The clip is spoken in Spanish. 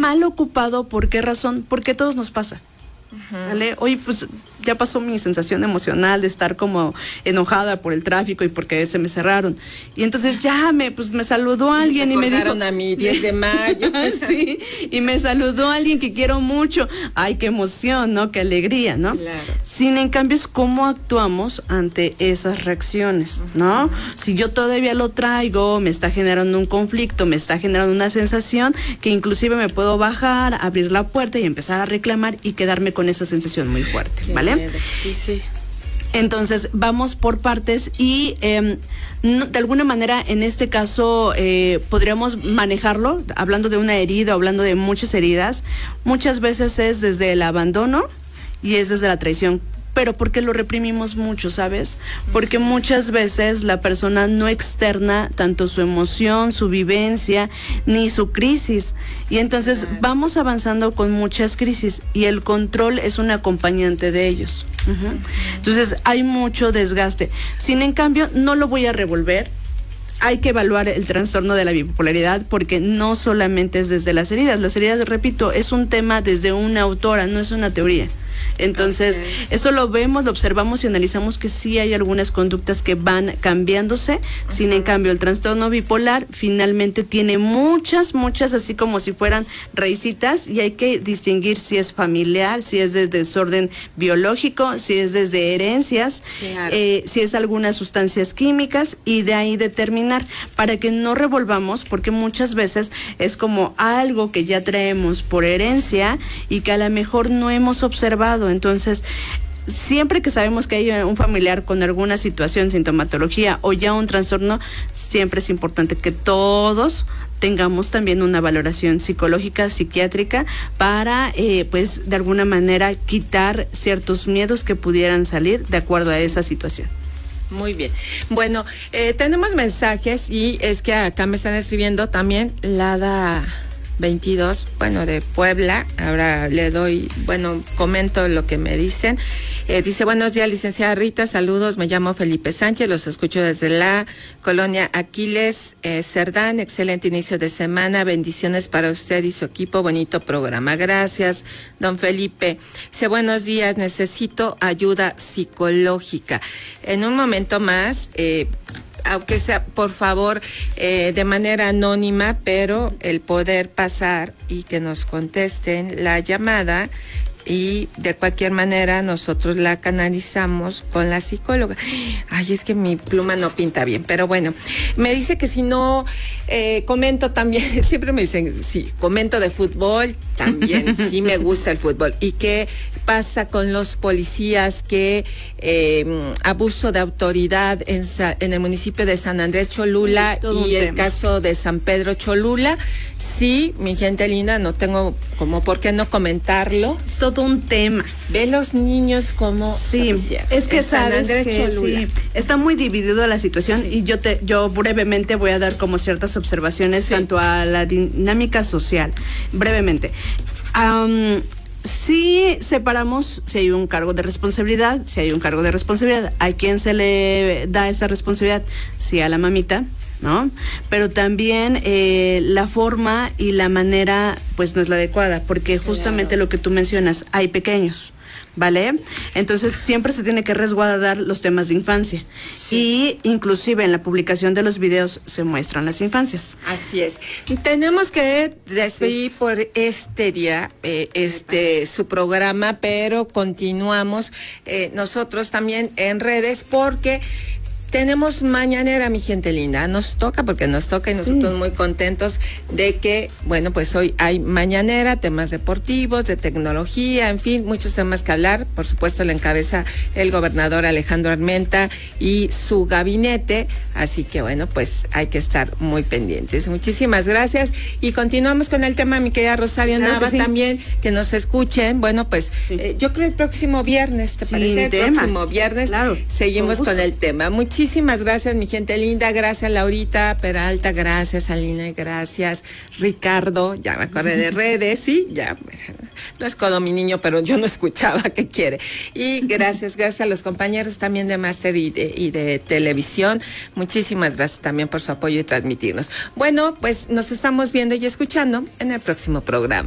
mal ocupado, ¿por qué razón? Porque a todos nos pasa. ¿Vale? Oye, pues ya pasó mi sensación emocional de estar como enojada por el tráfico y porque se me cerraron. Y entonces ya me saludó alguien y me dijo... a mi 10 de mayo. Sí, y me saludó alguien que quiero mucho. Ay, qué emoción, ¿no? Qué alegría, ¿no? Claro. Sin en cambio es cómo actuamos ante esas reacciones, ¿no? Si yo todavía lo traigo, me está generando un conflicto, me está generando una sensación que inclusive me puedo bajar, abrir la puerta y empezar a reclamar y quedarme con esa sensación muy fuerte, ¿vale? Sí, sí. Entonces, vamos por partes y de alguna manera, en este caso, podríamos manejarlo, hablando de una herida, hablando de muchas heridas, muchas veces es desde el abandono y es desde la traición. Pero porque lo reprimimos mucho, ¿sabes? Porque muchas veces la persona no externa tanto su emoción, su vivencia, ni su crisis. Y entonces vamos avanzando con muchas crisis y el control es un acompañante de ellos. Entonces hay mucho desgaste. Sin en cambio, no lo voy a revolver. Hay que evaluar el trastorno de la bipolaridad porque no solamente es desde las heridas. Las heridas, repito, es un tema desde una autora, no es una teoría. Entonces, eso lo vemos, lo observamos y analizamos que sí hay algunas conductas que van cambiándose. Sin en cambio, el trastorno bipolar finalmente tiene muchas, así como si fueran raicitas, y hay que distinguir si es familiar, si es de desorden biológico, si es desde herencias, si es algunas sustancias químicas, y de ahí determinar para que no revolvamos, porque muchas veces es como algo que ya traemos por herencia y que a lo mejor no hemos observado. Entonces, siempre que sabemos que hay un familiar con alguna situación, sintomatología o ya un trastorno, siempre es importante que todos tengamos también una valoración psicológica, psiquiátrica, para, pues, de alguna manera quitar ciertos miedos que pudieran salir de acuerdo a esa situación. Muy bien. Bueno, tenemos mensajes y es que acá me están escribiendo también Lada 22, bueno, de Puebla. Ahora le doy, comento lo que me dicen. Dice, buenos días, licenciada Rita, saludos, me llamo Felipe Sánchez, los escucho desde la colonia Aquiles Cerdán, excelente inicio de semana, bendiciones para usted y su equipo, bonito programa. Gracias, don Felipe. Dice, buenos días, necesito ayuda psicológica. En un momento más, aunque sea, por favor, de manera anónima, pero el poder pasar y que nos contesten la llamada, y de cualquier manera nosotros la canalizamos con la psicóloga. Ay, es que mi pluma no pinta bien, pero bueno, me dice que si no comento también, siempre me dicen, sí, comento de fútbol, también sí me gusta el fútbol. ¿Y qué pasa con los policías que abuso de autoridad en el municipio de San Andrés Cholula y el caso de San Pedro Cholula? Sí, mi gente linda, no tengo como por qué no comentarlo. Es todo un tema. Ve los niños como es que sabes que sí, está muy dividido la situación, y yo brevemente voy a dar como ciertas observaciones tanto a la dinámica social, brevemente. Si separamos, si hay un cargo de responsabilidad, ¿a quién se le da esa responsabilidad? Sí, a la mamita, ¿no? Pero también la forma y la manera, pues no es la adecuada, porque justamente lo que tú mencionas, hay pequeños, ¿vale? Entonces siempre se tiene que resguardar los temas de infancia, y inclusive en la publicación de los videos se muestran las infancias. Así es. Tenemos que despedir por este día su programa, pero continuamos nosotros también en redes, porque tenemos mañanera, mi gente linda. Nos toca y nosotros muy contentos de que, pues hoy hay mañanera, temas deportivos, de tecnología, en fin, muchos temas que hablar. Por supuesto, la encabeza el gobernador Alejandro Armenta y su gabinete. Así que, pues hay que estar muy pendientes. Muchísimas gracias. Y continuamos con el tema, mi querida Rosario Nava, también, que nos escuchen. Yo creo el próximo viernes, ¿te parece? El próximo viernes seguimos con el tema. Muchísimas gracias, mi gente linda. Gracias, Laurita Peralta. Gracias, Alina. Gracias, Ricardo. Ya me acordé de redes, sí, ya. No es codo mi niño, pero yo no escuchaba qué quiere. Y gracias a los compañeros también de Máster y de televisión. Muchísimas gracias también por su apoyo y transmitirnos. Bueno, pues nos estamos viendo y escuchando en el próximo programa.